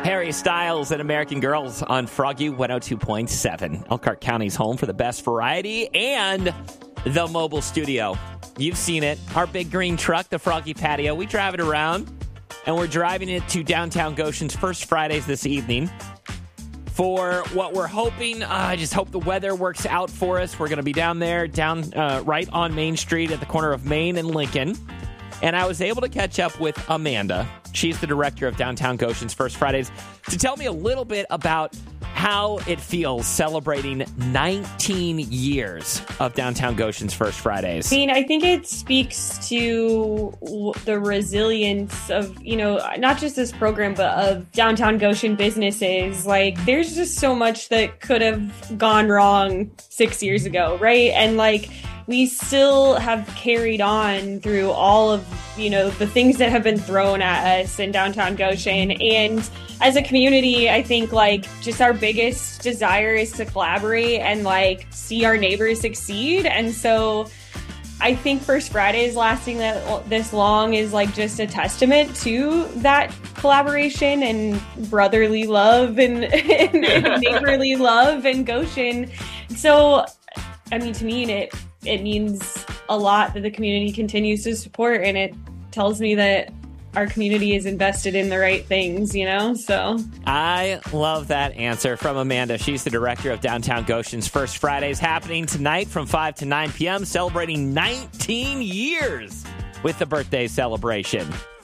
Harry Styles and American Girls on Froggy 102.7. Elkhart County's home for the best variety and the mobile studio. You've seen it. Our big green truck, the Froggy Patio. We drive it around, and we're driving it to downtown Goshen's First Fridays this evening for what we're hoping. I just hope the weather works out for us. We're going to be down there, right on Main Street at the corner of Main and Lincoln. And I was able to catch up with Amanda. She's the director of Downtown Goshen's First Fridays, to tell me a little bit about how it feels celebrating 19 years of Downtown Goshen's First Fridays. I think it speaks to the resilience of, not just this program, but of downtown Goshen businesses. Like, there's just so much that could have gone wrong 6 years ago, right? And we still have carried on through all of, the things that have been thrown at us in downtown Goshen. And as a community, I think just our biggest desire is to collaborate and see our neighbors succeed. And so I think First Fridays lasting this long is just a testament to that collaboration and brotherly love and neighborly love in Goshen. So, to me, it means a lot that the community continues to support, and it tells me that our community is invested in the right things, so. I love that answer from Amanda. She's the director of Downtown Goshen's First Fridays, happening tonight from 5 to 9 p.m., celebrating 19 years with the birthday celebration.